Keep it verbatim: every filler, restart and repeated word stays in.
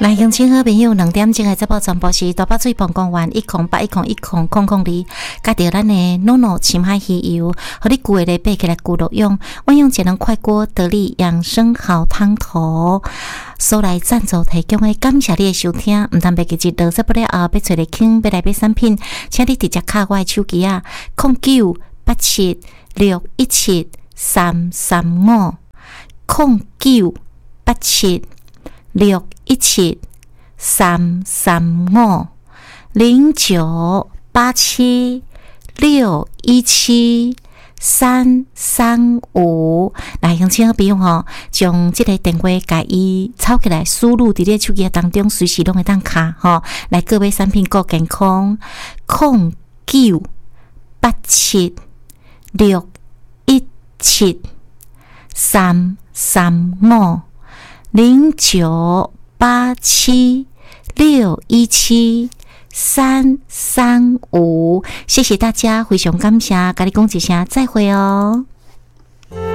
来，乡亲好朋友，两点钟的节目全部是大北水磅公园一空八一空一空空空里，加着咱的诺诺深海鱼油，和你旧的来背起来咕落用，万用节能快锅得力养生好汤头，所来赞助提供的，感谢你的收听，唔通别记住，落节不了后，要找你傾，要来买产品，请你直接卡我的手机啊，零九八七六一七三三五，零九八七六一七三三五零九八七六一七三三五，来，乡亲好朋友吼，将这个电话改伊抄起来，输入伫咧手机当中，随时拢会当卡吼。来，各位产品够健康，零九八七六一七三三五零九八七六一七三三五，谢谢大家，非常感谢，跟你讲一声再会哦。